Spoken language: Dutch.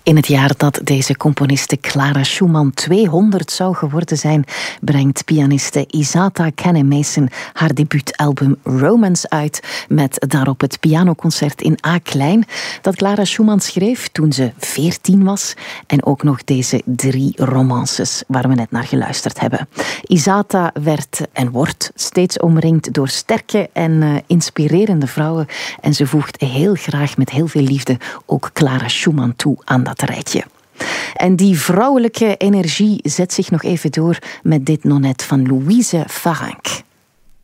In het jaar dat deze componiste Clara Schumann 200 zou geworden zijn, brengt pianiste Isata Kane-Mason haar debuutalbum Romance uit, met daarop het pianoconcert in A-klein dat Clara Schumann schreef toen ze 14 was, en ook nog deze 3 romances waar we net naar geluisterd hebben. Isata werd en wordt steeds omringd door sterke en inspirerende vrouwen, en ze voegt heel graag met heel veel liefde ook Clara Schumann toe aan dat rijtje. En die vrouwelijke energie zet zich nog even door met dit nonet van Louise Farenc.